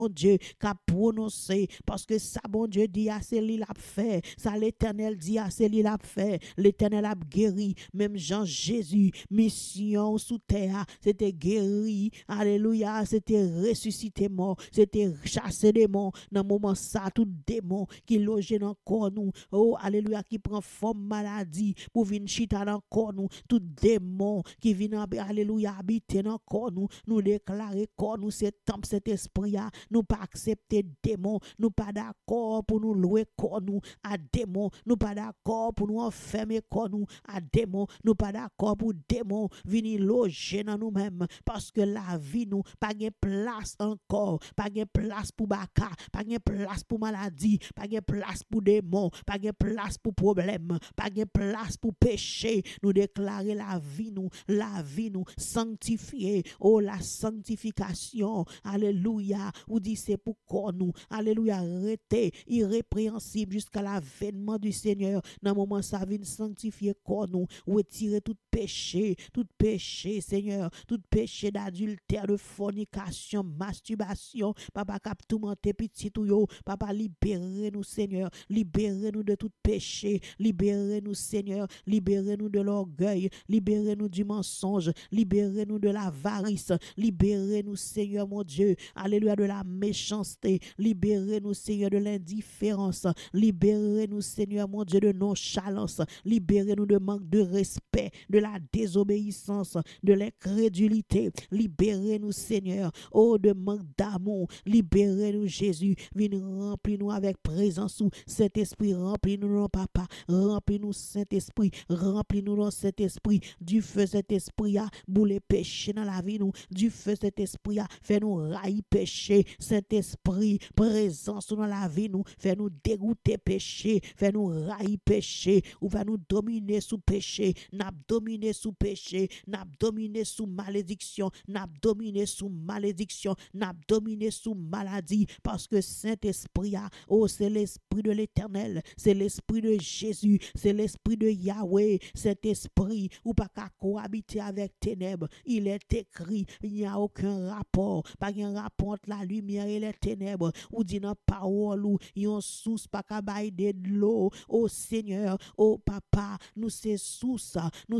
bon Dieu, qu'a prononcé, parce que ça, bon Dieu, dit, ah, c'est lui l'a fait, ça, l'Éternel dit, ah, c'est lui l'a fait, l'Éternel a guéri, même Jean Jésus, mission sous terre, c'était guéri, alléluia, c'était ressuscité mort, c'était chassé démon, dans le moment ça, tout démon qui logeait dans le corps nous, oh, alléluia, qui prend forme maladie, pour venir chita dans le corps nous, tout démon qui vient, alléluia, habiter dans le corps nous déclarer corps nous, c'est temple, cet esprit, nous pas accepter démon, nous pas d'accord pour nous louer corps nous à démon, nous pas d'accord pour nous enfermer corps nous à démon, nous pas d'accord pour démon venir loger dans nous-mêmes, parce que la vie nous pas de place encore, pas de place pour baka, pas de place pour maladie, pas de place pour démon, pas de place pour problème, pas de place pour péché. Nous déclarer la vie nous sanctifier, oh la sanctification, alléluia, ou dit c'est pour corps nous, alléluia, arrêtez irrépréhensible jusqu'à l'avènement du Seigneur. Dans le moment ça vient sanctifier corps nous, retirer tout péché, Seigneur, tout péché d'adultère, de fornication, masturbation, papa cap tout menté petit tout yo, papa libérez-nous Seigneur, libérez-nous de tout péché, libérez-nous Seigneur, libérez-nous de l'orgueil, libérez-nous du mensonge, libérez-nous de l'avarice, libérez-nous Seigneur mon Dieu, alléluia, de la méchanceté, libérez-nous Seigneur de l'indifférence, libérez-nous Seigneur mon Dieu de nonchalance, libérez-nous de manque de respect, de la désobéissance, de l'incrédulité, libérez-nous Seigneur, oh de manque d'amour, libérez-nous Jésus, viens remplis-nous avec présence, cet esprit, remplis-nous non papa, remplis-nous Saint-Esprit, remplis-nous dans cet esprit, du feu cet esprit a boule péché dans la vie nous, du feu cet esprit a fait nous railler péché, cet esprit présence dans la vie nous, fait nous dégoûter péché, fait nous railler péché, ou va nous dominer sous péché, n'a dominé sous péché, n'a dominé sous malédiction, n'a dominé sous malédiction, n'a dominé sous maladie, parce que Saint-Esprit a, oh c'est l'esprit de l'Éternel, c'est l'esprit de Jésus, c'est l'esprit de Yahweh, cet esprit ou pas qu'à cohabiter avec ténèbres, il est écrit, il n'y a aucun rapport, pas un rapport entre la lumière et les ténèbres, ou dit dans parole ou yon source pas qu'à bailler de l'eau, oh Seigneur, oh papa, nous c'est source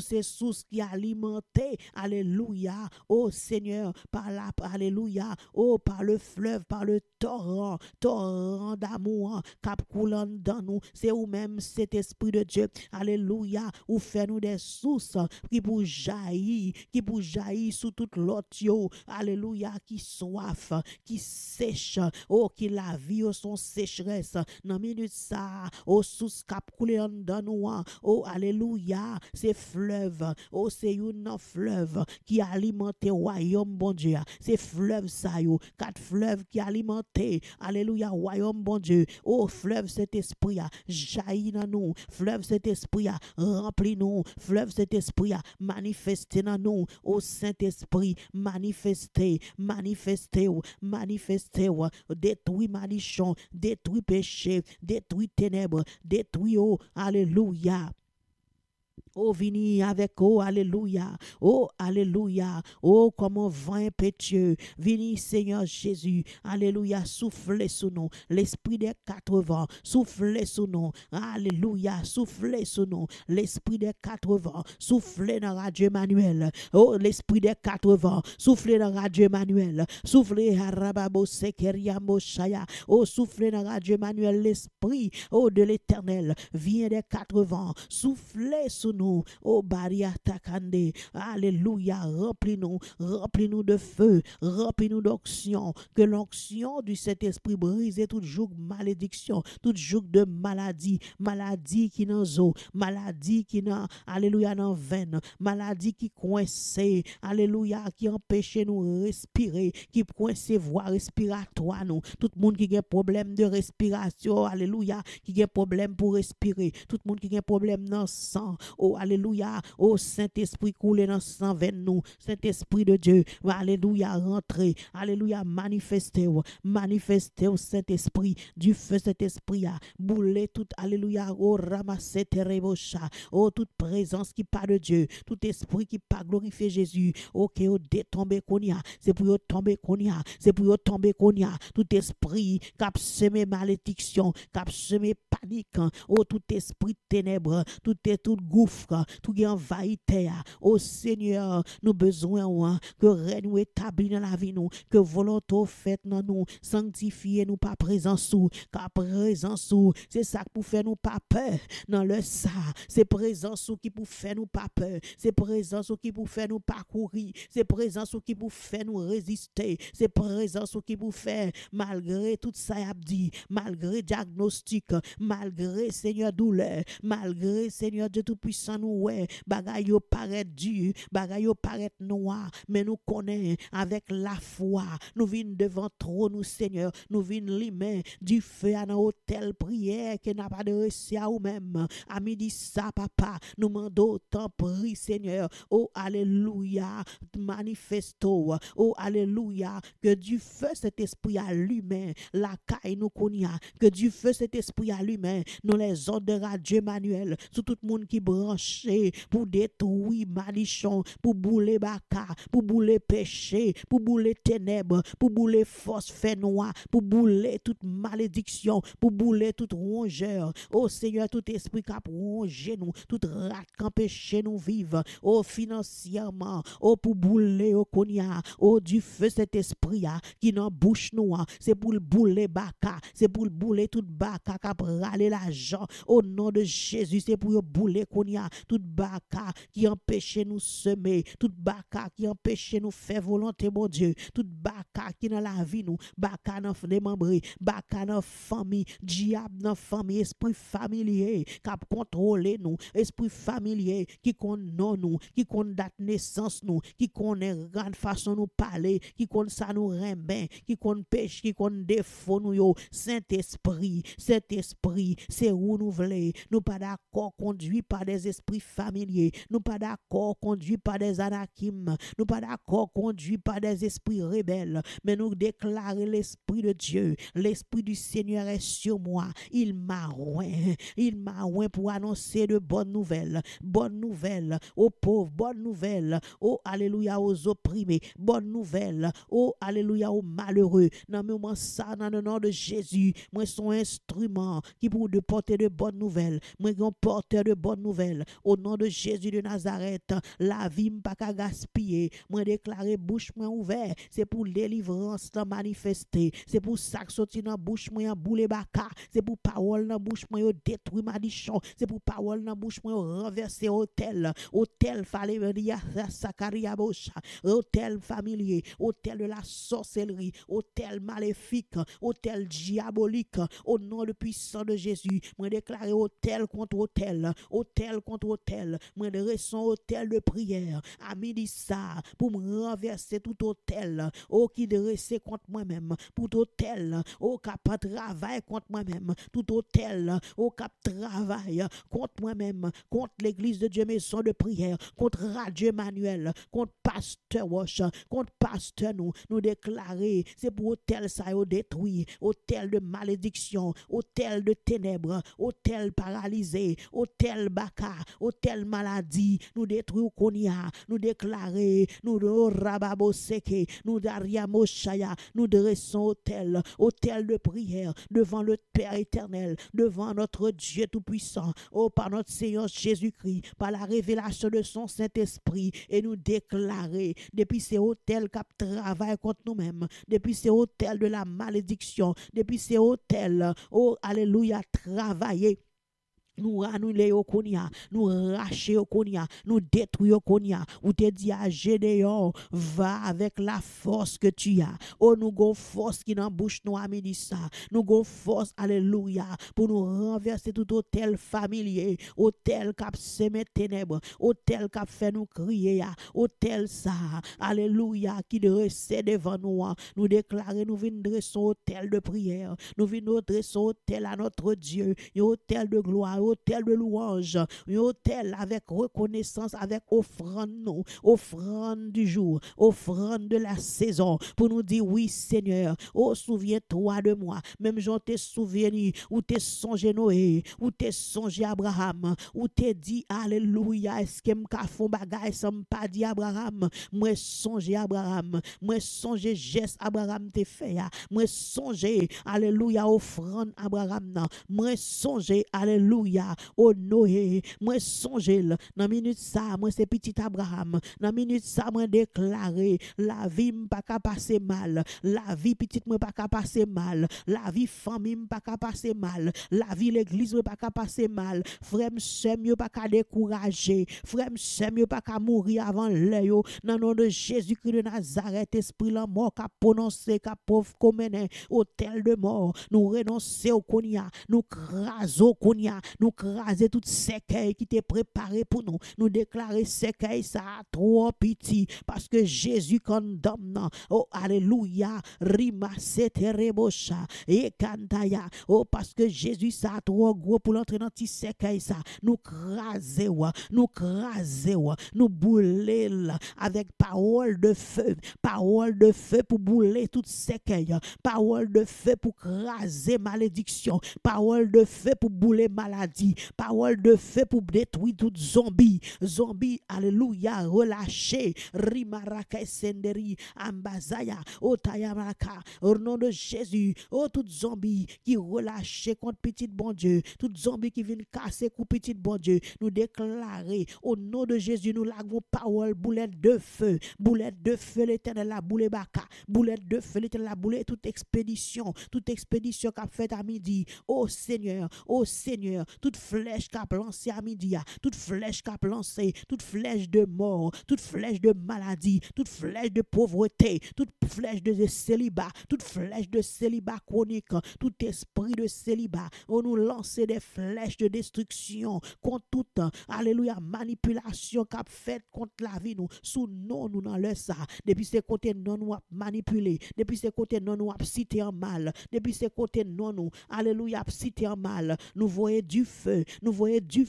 qui alimenté, alléluia, oh Seigneur, par la, alléluia, oh par le fleuve, par le torrent d'amour, cap coulant dans nous, c'est ou même cet esprit de Dieu, alléluia, ou fait nous des sources qui pour jaillir sous toute l'autre, alléluia, qui soif, qui sèche, oh qui la vie au son sécheresse, dans minute ça, oh source cap couler dans nous, oh alléluia, c'est fleuve, oh c'est une fleuve qui alimente le royaume bon Dieu, c'est fleuve ça yo, 4 fleuves qui alimentent, alléluia, royaume bon Dieu, oh fleuve cet esprit jaillit dans nous, fleuve cet esprit remplit nous, fleuve cet esprit manifesté dans nous, oh Saint-Esprit manifesté, détruit malichon, détruit péché, détruit ténèbres, détruit oh alléluia. Oh, vini avec, oh, alléluia, oh, comme un vent impétueux, vini, Seigneur Jésus, alléluia, soufflez sous nous, l'esprit des 4 vents, soufflez sous nous, alléluia, soufflez sous nous, l'esprit des 4 vents, soufflez dans Radio Emmanuel, oh, l'esprit des 4 vents, soufflez dans Radio Emmanuel, soufflez, harababo sekeriambo shaya, oh, soufflez dans Radio Emmanuel, l'esprit, oh, de l'Éternel, vient des 4 vents, soufflez sous nous, oh Baria Takande, alléluia, remplis-nous de feu, remplis-nous d'onction, que l'onction du Saint-Esprit brise tout joug malédiction, tout joug de maladie qui dans zo, maladie qui dans, alléluia, dans veine, maladie qui coince, alléluia, qui empêche nous respirer, qui coince voie respiratoire nous, tout le monde qui a problème de respiration, alléluia, qui a problème pour respirer, tout le monde qui a problème dans le sang, oh Oh, alléluia. Oh, Saint-Esprit, coulez dans sang vers nous. Saint-Esprit de Dieu, alléluia, rentrez. Alléluia, manifestez-vous. Manifestez-vous, Saint-Esprit. Du feu, Saint-Esprit, boulez tout, alléluia. Oh, ramassez terebocha. Oh, toute présence qui part de Dieu. Tout esprit qui pas glorifier Jésus. Ok, oh, détomber qu'on y a. C'est pour tomber qu'on y a. C'est pour tomber qu'on y a. Tout esprit qui a semé malédiction, qui a semé panique. Oh, tout esprit ténèbres, tout gouffre, tout qui envahit terre. Oh Seigneur, nous besoin que règne nous établi dans la vie nous, que volonté faite dans nous, sanctifier nous par présence sous, car présence sous, c'est ça pour faire nous pas peur dans le ça, c'est présence sous qui pour faire nous pas peur, c'est présence sous qui pour faire nous parcourir, c'est présence sous qui pour faire nous résister, c'est présence sous qui pour faire malgré tout ça y a dit, malgré diagnostic, malgré Seigneur douleur, malgré Seigneur Dieu tout-puissant nous ouais, bagay yo paraît dur, bagay yo paraît noir, mais nous connaissons avec la foi, nous venons devant trône nous Seigneur, nous venons limer du feu à notre hôtel prière qui n'a pas de récit à nous-mêmes, à midi ça papa, nous demandons tant prie Seigneur, oh alléluia, manifesto, oh alléluia, que du feu cet esprit allumé, la caille nous connaît, que du feu cet esprit allumé, nous les ordres de Radio Manuel, sur tout le monde qui branché pour détruire malichon, pour bouler baka, pour bouler péché, pour bouler ténèbres, pour bouler force fait noir, pour bouler toute malédiction, pour bouler toute rongeur. Oh Seigneur, tout esprit qui a rongé nous, tout rat qui empêche nous vivre, oh financièrement, oh pour bouler au konya, oh du feu cet esprit qui n'en bouche nous, c'est pour le bouler baka, c'est pour le bouler tout baka qui a râlé l'argent, au nom de Jésus, c'est pour bouler konya, tout baka qui empêche nous semer, tout baka qui empêche nous faire volonté mon Dieu, tout baka qui dans la vie nous, baka dans les membres, baka dans famille, diable dans famille, esprit familier qui a contrôlé nous, esprit familier qui connaît nous, qui connaît date naissance nous, qui connaît grande façon nous parler, qui connaît ça nous remben, qui connaît péché, qui connaît défaut nous yo, Saint-Esprit, c'est où nous voulons, nous pas d'accord conduit par des esprits familiers, nous pas d'accord conduit par des anakim, nous pas d'accord conduit par des esprits rebelles, mais nous déclarer l'esprit de Dieu, l'esprit du Seigneur est sur moi, il m'a oint pour annoncer de bonnes nouvelles aux pauvres, bonnes nouvelles, oh alléluia aux opprimés, bonnes nouvelles, oh alléluia aux malheureux, dans le moment ça, dans le nom de Jésus, moi son instrument qui pour de porter de bonnes nouvelles, moi un porteur de bonnes nouvelles, au nom de Jésus de Nazareth, la vie m'a pas gaspiller, moi déclarer bouche moi ouvert, c'est pour délivrance la manifester, c'est pour ça que sorti dans bouche moi boule baka, c'est pour parole dans bouche moi détruire malichon, c'est pour parole dans bouche moi renverser hôtel Valéria Sakaria Bocha, hôtel familier, hôtel de la sorcellerie, hôtel maléfique, hôtel diabolique, au nom de puissant de Jésus, moi déclarer hôtel contre hôtel, moi dresser hôtel de prière, à midi ça, pour me renverser tout hôtel, oh qui dressé contre moi-même, tout hôtel, oh qui pas travail contre moi-même, tout hôtel, oh qui travail contre moi-même, contre l'église de Dieu maison de prière, contre Radio Emmanuel, contre pasteur Wash, contre pasteur nous déclarer, c'est pour hôtel ça yo détruit, hôtel de malédiction, hôtel de ténèbres, hôtel paralysé, hôtel baka, hôtel maladie, nous détruit konya, nous déclarer, nous rababo seke, nous dariamo shaya, nous dressons hôtel de prière devant le Père éternel, devant notre Dieu tout-puissant, oh par notre Seigneur Jésus-Christ, par la révélation de son Saint-Esprit, et nous déclarer depuis ces hôtels qui travaillent contre nous-mêmes, depuis ces hôtels de la malédiction, depuis ces hôtels, oh alléluia, travailler. Nous annuler au konya, nous racher au konya, nous détruire au konya. Ou te dit à Gédéon, va avec la force que tu as. Oh, nous go force qui dans bouche nous a mis ça. Nous go force, alléluia, pour nous renverser tout hôtel familier, hôtel qui a semé ténèbres, hôtel qui a fait nous crier, hôtel ça, alléluia, qui dressait devant nous. Nous déclarer, nous venons dresser hôtel de prière, nous venons dresser hôtel à notre Dieu, un hôtel de gloire, autel de louange, un autel avec reconnaissance, avec offrande, nous, offrande du jour, offrande de la saison, pour nous dire oui, Seigneur, oh, souviens-toi de moi, même j'en t'ai souvenu, ou t'es songé Noé, ou t'es songé Abraham, ou t'es dit, alléluia, est-ce que m'ka font bagay, ça m'pas dit Abraham, moi songé Abraham, moi songé geste Abraham te fait, moi songé, alléluia, offrande Abraham, moi songé, alléluia, oh Noé, moi songé, dans minute ça, moi c'est petit Abraham, dans minute ça, moi déclaré, la vie m'pas ka passer mal, la vie petite moi pas ka passer mal, la vie famille m'pas ka passer mal, la vie l'église m'pas ka passer mal, frère m'seur m'yo pas ka décourager, frère m'seur m'yo pas ka mourir avant l'heure, dans le nom de Jésus-Christ de Nazareth, esprit la mort qu'a prononcé, qu'a pauvre commené, hôtel de mort, nous renoncer au konya, nous craser au konya, nous craser tout séquelles qui t'est préparé pour nous déclarer séquelles ça trop petit, parce que Jésus condamne, oh alléluia, rima seterebosha, et kantaya, oh parce que Jésus ça trop gros pour l'entrer dans ti séquelles ça, nous craser, nous bouler avec parole de feu pour bouler toute séquelles, parole de feu pour craser malédiction, parole de feu pour bouler maladie, parole de feu pour détruire tout zombie, alléluia, relâché, rimaraka senderi, ambazaya, otayamaka, au nom de Jésus, oh tout zombie qui relâché contre petit bon Dieu, tout zombie qui vient casser contre petit bon Dieu, nous déclarer au nom de Jésus, nous l'avons parole, boulette de feu, l'éternel la boule baka, boulette de feu, l'éternel la boule, toute expédition qu'a fait à midi, oh Seigneur, toute flèche qu'a lancé à midi, toute flèche qu'a lancé, toute flèche de mort, toute flèche de maladie, toute flèche de pauvreté, toute flèche de célibat, toute flèche de célibat chronique, tout esprit de célibat, on nous lance des flèches de destruction contre toute, alléluia, manipulation qu'a fait contre la vie nous, sous nous dans le ça, depuis ces côtés non nous manipulé, depuis ces côtés non nous cité en mal, depuis ces côtés non nous, alléluia, cité en mal, nous voyons du feu, voyez du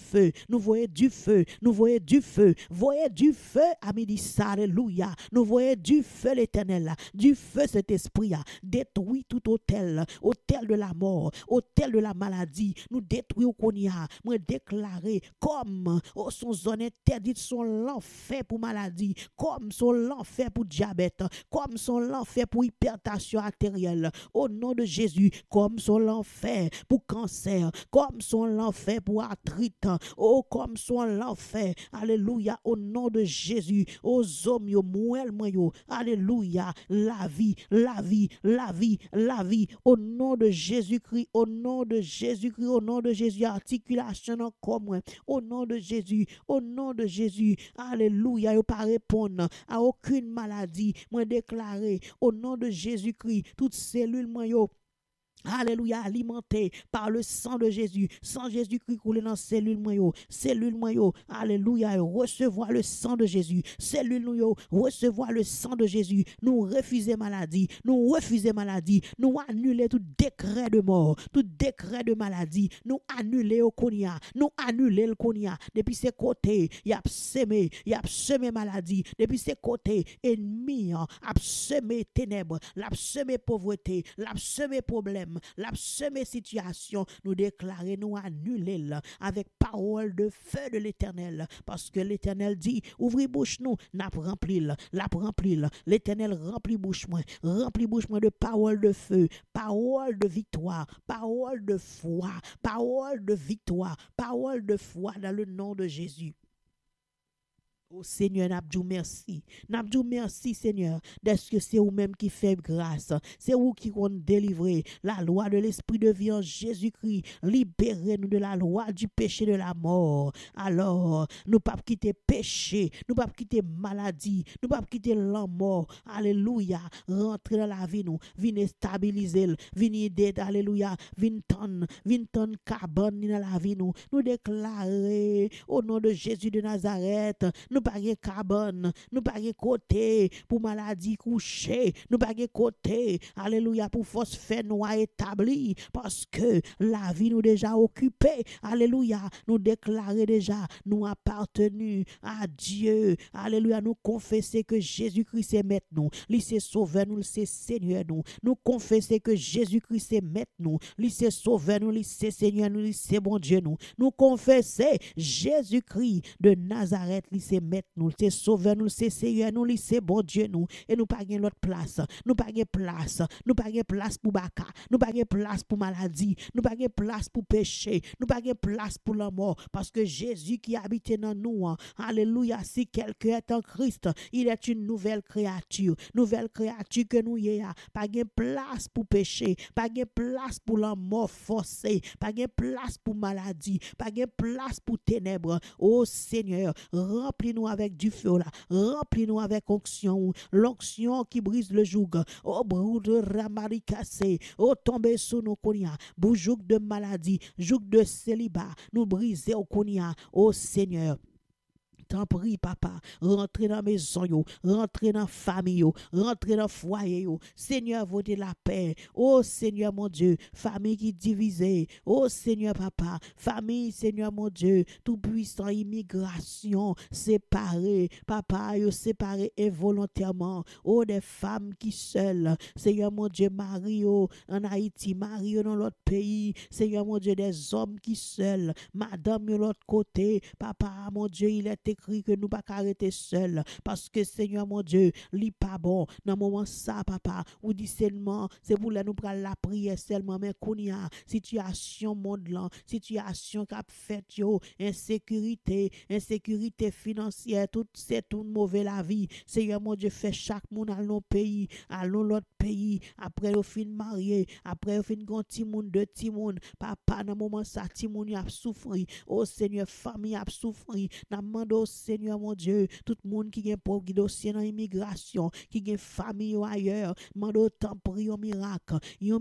feu à midi ça, alléluia, nous voyons du feu l'éternel, du feu cet esprit, détruit tout hôtel de la mort, hôtel de la maladie, nous détruisons qu'on y a, moi déclarer comme son zone interdite, son l'enfer pour maladie, comme son l'enfer pour diabète, comme son l'enfer pour hypertension artérielle, au nom de Jésus, comme son l'enfer pour cancer, comme son l'enfer pour arthrite, oh comme son l'enfer, alléluia, au nom de Jésus, aux hommes yo mouel moyo, alléluia, la vie, au nom de Jésus-Christ, au nom de Jésus, articulation encore moins, au nom de Jésus, alléluia, yo pas répondre à aucune maladie, moi déclaré au nom de Jésus-Christ, toutes cellules moi yo, alléluia, alimenté par le sang de Jésus, sang Jésus-Christ coulé dans cellule moyo, alléluia, recevoir le sang de Jésus, cellule nous recevoir le sang de Jésus, nous refuser maladie, nous annuler tout décret de mort, tout décret de maladie, nous annuler au konya, nous annuler le konya, depuis ces côtés, y a semé maladie, depuis ces côtés, ennemi, a semé ténèbres, l'a semé pauvreté, l'a semé problème, la semée situation, nous déclarer, nous annuler avec parole de feu de l'Éternel, parce que l'Éternel dit, ouvrez bouche nous, n'a rempli, l'Éternel remplit bouche moi de parole de feu, parole de victoire, parole de foi, parole de victoire, parole de foi dans le nom de Jésus. Oh Seigneur, n'abdou merci Seigneur, d'est-ce que c'est vous-même qui fait grâce, c'est vous qui compte délivrer la loi de l'esprit de vie en Jésus-Christ, libérez-nous de la loi du péché de la mort. Alors, nous pas quitter péché, nous pas quitter maladie, nous pas quitter la mort. Alléluia, rentrer dans la vie nous, venez stabiliser, venez aider, alléluia, venez ton cabane dans la vie nous déclarer au nom de Jésus de Nazareth, nous pas gen carbone, nous pas gen côté pour maladie couchée, nous pas gen côté, alléluia, pour force fait nous établi, parce que la vie nous déjà occupée, alléluia, nous déclarer déjà, nous appartenu à Dieu, alléluia, nous confesser que Jésus-Christ est maître nous, lui c'est sauveur nous, c'est Seigneur nous confesser que Jésus-Christ est maître nous, lui c'est sauveur nous, lui c'est Seigneur nous, lui c'est bon Dieu nous confesser Jésus-Christ de Nazareth, lui c'est maître nous, c'est sauveur nous, c'est Seigneur nous, lui c'est bon Dieu nous, et nous pas gain l'autre place, nous pas gain place, nous pas gain place pour baka, nous pas gain place pour maladie, nous pas gain place pour péché, nous pas gain place pour la mort, parce que Jésus qui habite dans nous, alléluia, si quelqu'un est en Christ, il est une nouvelle créature que nous y a, pas gain place pour péché, pas gain place pour la mort forcée, pas gain place pour maladie, pas gain place pour ténèbres. Oh Seigneur, remplis-nous avec du feu là, remplis-nous avec onction, l'onction qui brise le joug. Oh brou de ramari cassé, oh tomber sous nos konya, boujouk de maladie, joug de célibat, nous briser au konya. Oh Seigneur, t'en prie, papa, rentrez dans maison, yo, rentrez dans famille, yo, rentrez dans foyer, yo. Seigneur, votez la paix. Oh Seigneur, mon Dieu, famille qui divisée. Oh Seigneur, papa, famille, Seigneur, mon Dieu, tout puissant, immigration, séparée, papa, yo, séparé involontairement. Oh, des femmes qui seules, Seigneur, mon Dieu, Mario, en Haïti, Mario dans l'autre pays, Seigneur, mon Dieu, des hommes qui seuls, madame, de l'autre côté, papa, mon Dieu, il est écrit que nous pas arrêter seul parce que Seigneur mon Dieu li pas bon dans moment ça papa ou dit seulement c'est pour nous prendre la prière seulement mais kounya situation monde là situation qu'a fait yo insécurité financière tout c'est tout mauvais la vie Seigneur mon Dieu fait chaque monde à nos pays allons l'autre pays après au fin marié après au fin grand petit monde de petit monde papa dans moment ça petit monde a souffri oh Seigneur famille a souffri n'a demandé Seigneur mon Dieu, tout le monde qui est pauvre, qui dossier dans l'immigration, qui est famille ailleurs, mando tant pri un miracle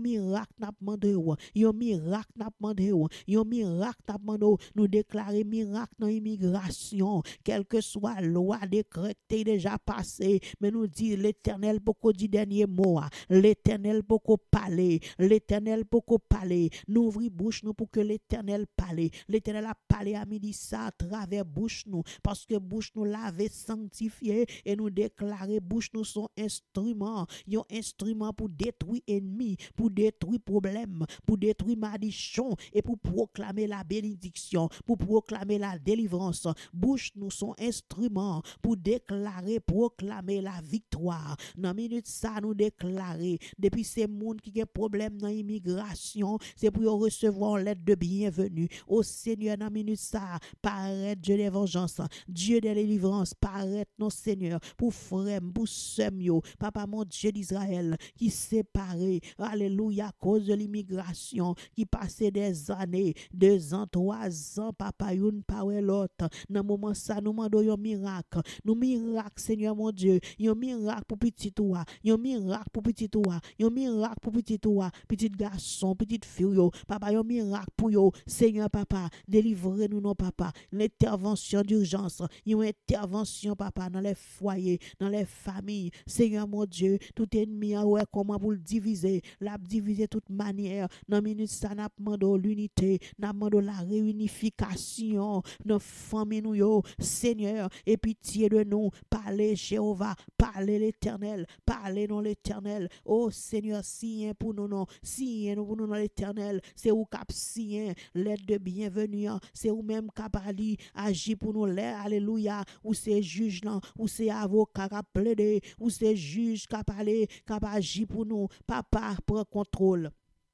n'a demandé un miracle n'a demandé un miracle n'a demandé nous déclarer miracle dans l'immigration, quelle que soit loi décrétée déjà passée, mais nous dit l'Éternel beaucoup du dernier mot, l'Éternel beaucoup parler, l'Éternel beaucoup parler, nous ouvrir bouche nous pour que l'Éternel parle, l'Éternel a parlé à midi ça à travers bouche nous parce que bouche nous laver sanctifié et nous déclarer bouche nous son instrument un instrument pour détruire ennemi pour détruire problème pour détruire malédiction et pour proclamer la bénédiction pour proclamer la délivrance bouche nous son instrument pour déclarer proclamer la victoire dans minute ça nous déclarer depuis ces monde qui a problème dans immigration c'est pour recevoir l'aide de bienvenue au Seigneur dans minute ça paraît Dieu de vengeance Dieu de délivrance, paraît non Seigneur, pour frère, pour semio, papa mon Dieu d'Israël, qui séparé, alléluia, à cause de l'immigration, qui passait des années, 2 ans, 3 ans, papa, une par l'autre. Dans moment ça, nous demandons un miracle, Seigneur mon Dieu, un miracle pour petit toi, un miracle pour petit toi, un miracle pour petit toi, petit garçon, petite fille, papa, un miracle pour yo, Seigneur papa, délivrez-nous non papa, l'intervention d'urgence, une intervention papa dans les foyers, dans les familles, Seigneur mon Dieu, tout ennemi ouais comment pour le diviser, la diviser toute manière, dans minute ça n'a demandé l'unité, n'a demandé la réunification, nos familles nous yo, Seigneur, et pitié de nous, parlez Jéhovah, parlez l'Éternel, parlez non l'Éternel, oh Seigneur, sien pour nous non, sien pour nous non l'Éternel, c'est où cap sien, l'aide de bienvenue, c'est où même cap ali, agir pour nous l'air, alléluia, ou c'est juge là, ou c'est avocat qui a plaidé, ou c'est juge qui a parlé, qui a agi pour nous, papa prend contrôle.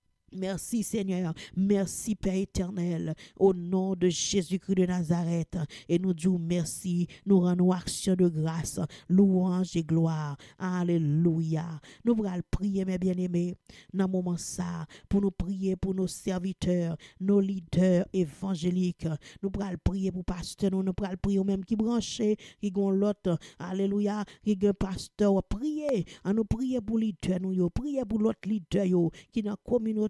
Merci Seigneur, merci Père éternel, au nom de Jésus-Christ de Nazareth, et nous disons merci, nous rendons action de grâce, louange et gloire, alléluia. Nous allons prier mes bien-aimés, dans ce moment ça, pour nous prier pour nos serviteurs, nos leaders évangéliques, nous allons prier pour pasteur, nous allons prier même qui branché, qui ont l'autre, alléluia, qui ont pasteur, prier, nous prier pour leader, nous prier pour l'autre leader, qui dans la communauté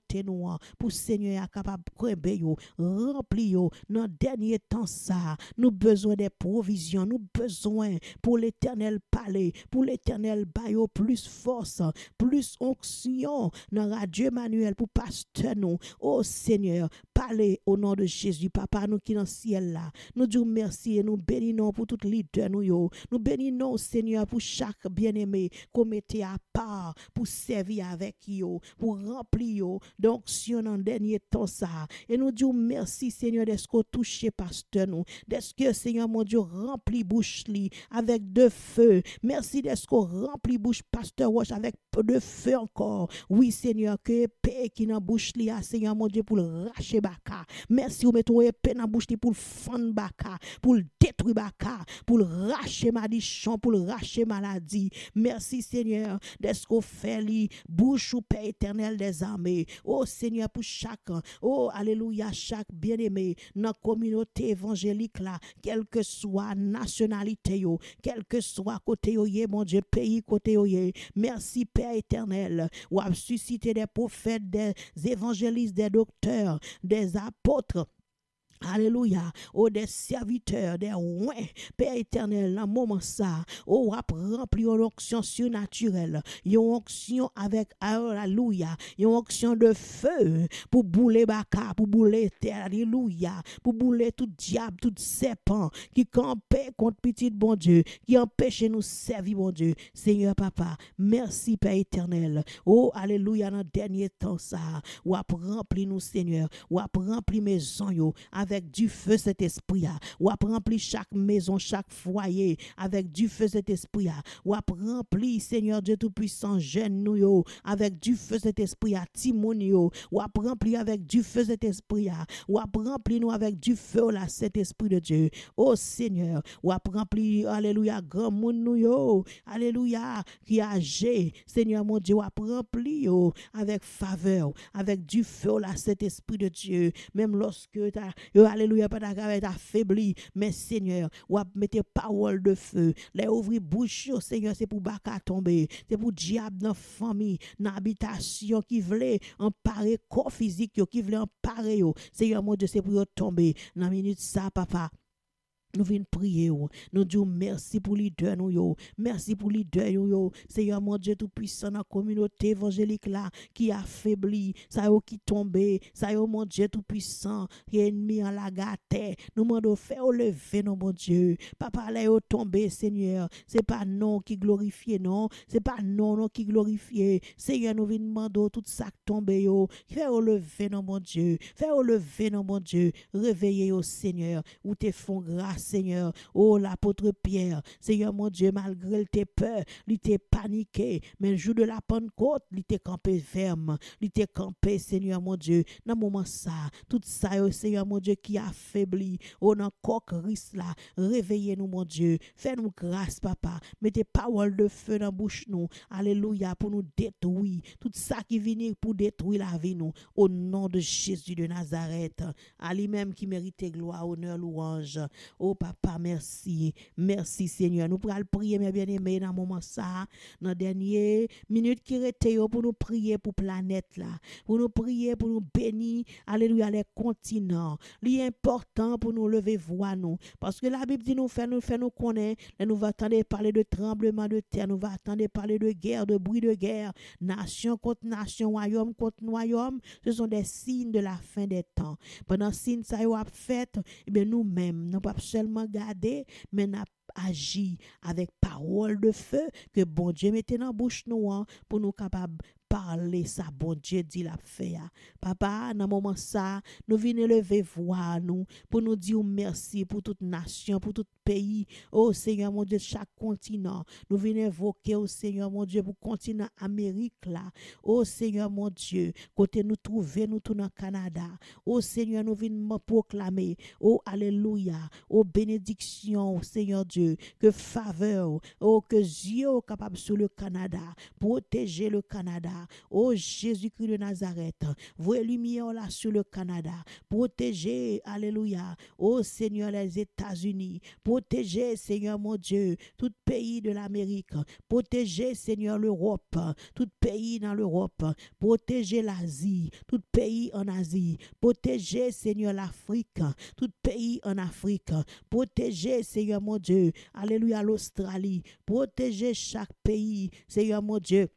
côté nous pour Seigneur est capable de yo, rempli yo dans dernier temps ça. Nous besoin des provisions, nous besoin pour l'Éternel parler, pour l'Éternel bailler plus force, plus onction dans Radio Emmanuel pour pasteur nous. Oh Seigneur, parlez au nom de Jésus, Papa, nous qui dans le ciel là. Nous disons merci et nous bénissons pour tout leader nous yo. Nous bénissons Seigneur pour chaque bien-aimé qu'on mettait à part pour servir avec yo, pour remplir yo d'onction dans le dernier temps ça. Et nous disons merci Seigneur d'être touché pasteur nous, d'être que Seigneur mon Dieu rempli bouche li avec de feu. Merci d'être rempli bouche pasteur Roche avec de feu encore. Oui Seigneur, que épée qui dans bouche li a Seigneur mon Dieu pour le racher baka. Merci ou mettons épée dans bouche li pour le fendre baka, pour le détruire baka, pour le racher madichon, pour le racher maladie. Merci Seigneur d'être qu'on fait li bouche ou Père éternel des armées. Oh Seigneur pour chaque, oh alléluia, chaque bien-aimé dans la communauté évangélique là, quelle que soit nationalité yo, quel que soit côté yo, mon Dieu, pays côté yo. Merci Père éternel, ou a suscité des prophètes, des évangélistes, des docteurs, des apôtres. Alléluia, oh des serviteurs, des rois, Père éternel, dans le moment ça, oh a rempli une onction surnaturelle, une onction avec, alléluia, une onction de feu pour bouler baka, pour bouler terre, alléluia, pour bouler tout diable, tout serpent qui campait contre petit bon Dieu, qui empêche nous servir bon Dieu. Seigneur Papa, merci Père éternel, oh alléluia, dans le dernier temps ça, ou a rempli nous Seigneur, ou a rempli maison yo, avec du feu cet esprit ou a rempli chaque maison, chaque foyer avec du feu cet esprit ou a rempli Seigneur Dieu tout-puissant jeune nous yo avec du feu cet esprit timonio ou a rempli avec du feu cet esprit ou a rempli nous avec du feu là cet esprit de Dieu. Oh Seigneur, ou a rempli alléluia grand monde nous yo alléluia qui âgé Seigneur mon Dieu, ou a rempli yo avec faveur, avec du feu là cet esprit de Dieu, même lorsque alléluia, pas d'agave affaibli, mais Seigneur, ou a mettre parole de feu, les ouvrir bouche, Seigneur, c'est pour baka tomber, c'est pour diable dans famille, dans habitation qui voulait emparer corps physique, qui voulait emparer, Seigneur, mon Dieu, c'est pour tomber, dans minute ça, papa. Nous venons prier, nous disons merci pour leader nous yo, merci pour leader yo, Seigneur mon Dieu tout puissant dans la communauté évangélique là qui affaibli, ça yo qui tombé, ça yo mon Dieu tout puissant, qui est ennemi en la gâté, nous demandons faire lever non mon Dieu, papa là yo tombé Seigneur, c'est pas non qui glorifie non, c'est pas non qui glorifie, Seigneur nous venons demander tout ça tombé yo, faire lever non mon Dieu, faire lever non mon Dieu, réveillez au Seigneur, ou te font grâce Seigneur, oh l'apôtre Pierre, Seigneur mon Dieu, malgré tes peurs, il était paniqué, mais le jour de la Pentecôte, il était campé ferme, il était campé, Seigneur mon Dieu, dans le moment ça, tout ça, oh, Seigneur mon Dieu, qui affaiblit, oh dans coq risque là, réveillez-nous mon Dieu, fais-nous grâce papa, mettez parole de feu dans la bouche nous, alléluia, pour nous détruire, tout ça qui vient pour détruire la vie nous, au nom de Jésus de Nazareth, à lui-même qui mérite gloire, honneur, louange. Oh papa, merci. Merci Seigneur. Nous pourrons prier, mes bien-aimés, dans le moment ça, dans la dernière minute qui reste pour nous prier pour la planète là. Pour nous prier, pour nous bénir, alléluia, les continents. L'important pour nous lever voix nous. Parce que la Bible dit nous fait nous connaître. Nous va attendre parler de tremblement de terre. Nous va attendre parler de guerre, de bruit de guerre. Nation contre nation, royaume contre royaume. Ce sont des signes de la fin des temps. Pendant signe ça y a fait, eh bien nous-mêmes, nous pas seulement garder, mais nous agir avec parole de feu que bon Dieu mette dans la bouche nous pour nous capables parler ça bon Dieu dit la fait papa dans moment ça nous venons lever voix nous pour nous dire merci pour toute nation pour tout pays oh Seigneur mon Dieu chaque continent nous venons évoquer au Seigneur mon Dieu pour continent Amérique là oh Seigneur mon Dieu côté nous trouver nous tout dans Canada oh Seigneur nous venons proclamer oh alléluia oh bénédiction Seigneur Dieu que faveur oh que Dieu capable sur le Canada protéger le Canada Alléluia. Oh Jésus-Christ de Nazareth, voyez lumière là sur le Canada. Protégez, alléluia. Oh Seigneur, les États-Unis. Protégez, Seigneur mon Dieu, tout pays de l'Amérique. Protégez, Seigneur, l'Europe, tout pays dans l'Europe. Protégez l'Asie, tout pays en Asie. Protégez, Seigneur, l'Afrique, tout pays en Afrique. Protégez, Seigneur mon Dieu, alléluia, l'Australie. Protégez chaque pays, Seigneur mon Dieu.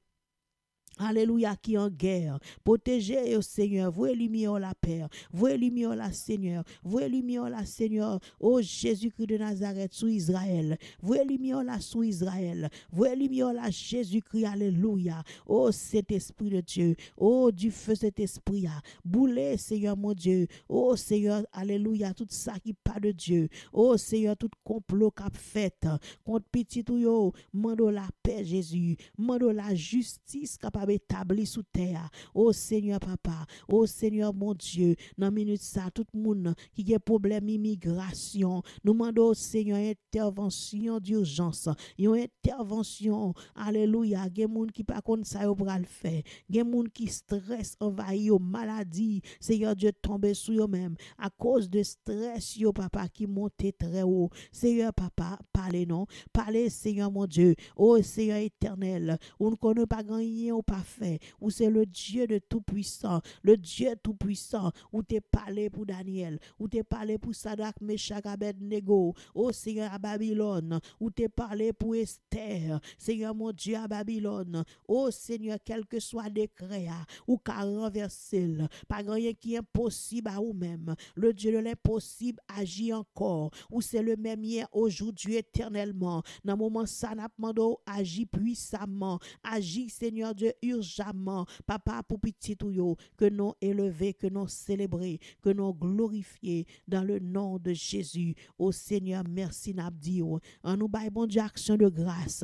Alléluia, qui en guerre. Protégez au Seigneur. Voyez lumière la Père. Voyez lumière la Seigneur. Voyez lumière la Seigneur. Oh Jésus-Christ de Nazareth sous Israël. Voyez lumière la sous Israël. Voyez lumière la Jésus-Christ. Alléluia. Oh cet esprit de Dieu. Oh du feu cet esprit. Boulez Seigneur mon Dieu. Oh Seigneur. Alléluia. Tout ça qui pas de Dieu. Oh Seigneur. Tout complot qu'a fait contre petit ou yo. Mando la paix Jésus. Mando la justice capable établi sous terre. Oh Seigneur papa, oh Seigneur mon Dieu, dans minute ça tout le monde qui a problème immigration, nous demandons au Seigneur intervention d'urgence, une intervention. Alléluia, gen monde qui pas connait ça yo pral faire, gen monde qui stress envahi yo maladie, Seigneur Dieu tombe sur yo même à cause de stress yo papa qui monte très haut. Seigneur papa, parlez non, parlez Seigneur mon Dieu. Oh Seigneur éternel, on ne connaît pas gagner ou pas fait, ou c'est le Dieu de tout-puissant, le Dieu tout-puissant, ou t'es parlé pour Daniel, ou t'es parlé pour Sadak, Meshach, Abednego, oh Seigneur à Babylone, ou t'es parlé pour Esther, Seigneur mon Dieu à Babylone, oh Seigneur, quel que soit décret, ou qu'à renverser, pas rien qui est impossible à vous-même, le Dieu de l'impossible agit encore, ou c'est le même hier, aujourd'hui, éternellement, dans le moment ça n'a pas agit puissamment, agit Seigneur Dieu urgemment, papa pour petit ou yo, que nous élever, que nous célébrer, que nous glorifier dans le nom de Jésus. Au Seigneur, merci n'abdio. En nous bail bon Dieu action de grâce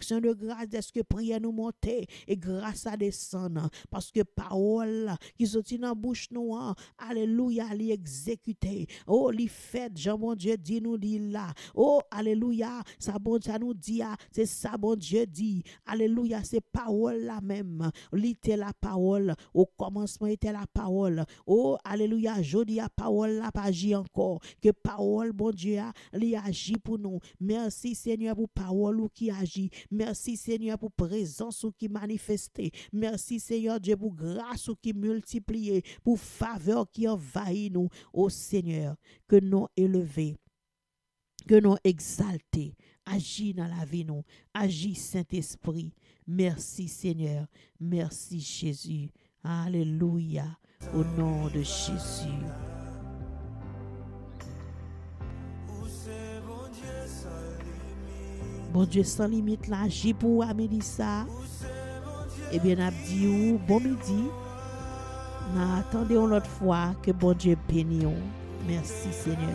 est-ce que prière nous monter et grâce à descendre parce que parole qui sortit dans bouche nous, alléluia, li exécuter. Oh, li fait, Jean mon Dieu dit nous dit là. Oh, alléluia, ça bon ça nous dit, c'est ça bon Dieu dit. Alléluia, c'est parole là même. L'était la parole. Au commencement était la parole. Oh, alléluia, jodi a parole là pas agit encore. Que parole, bon Dieu, li agit pour nous. Merci Seigneur pour parole ou qui agit. Merci Seigneur pour présence ou qui manifeste. Merci Seigneur Dieu pour grâce ou qui multiplie. Pour faveur qui envahit nous. Oh Seigneur, que nous élevés, que nous exaltés. Agis dans la vie nous. Agis Saint-Esprit. Merci Seigneur. Merci Jésus. Alléluia. Au nom de Jésus. Bon Dieu sans limite là, agis pour Amélissa. Eh bien, n'a dit bon midi. Attendez l'autre fois que bon Dieu bénisse. Merci Seigneur.